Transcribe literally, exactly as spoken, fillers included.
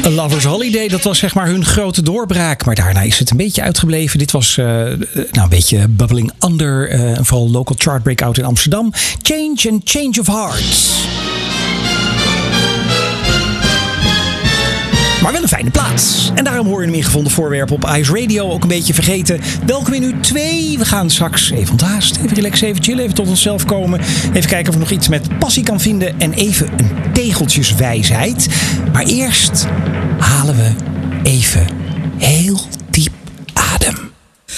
A Lover's Holiday, dat was zeg maar hun grote doorbraak. Maar daarna is het een beetje uitgebleven. Dit was uh, nou, een beetje bubbling under. Uh, vooral local chart breakout in Amsterdam. Change and Change of Hearts. Maar wel een fijne plaats. En daarom hoor je hem in gevonden voorwerpen op Ice Radio. Ook een beetje vergeten. Welkom in uur twee. We gaan straks even onthaast, even relaxen, even chillen, even tot onszelf komen. Even kijken of ik nog iets met passie kan vinden. En even een tegeltjeswijsheid. Maar eerst halen we even heel